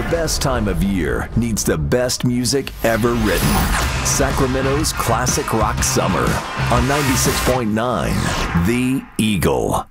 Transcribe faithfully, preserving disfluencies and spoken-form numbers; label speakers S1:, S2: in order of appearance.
S1: best time of year needs the best music ever written. Sacramento's Classic Rock Summer on ninety-six point nine The Eagle.